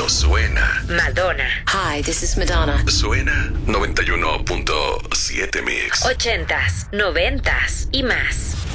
Esto suena. Madonna. Hi, this is Madonna. Suena 91.7 Mix. 80s, 90s y más.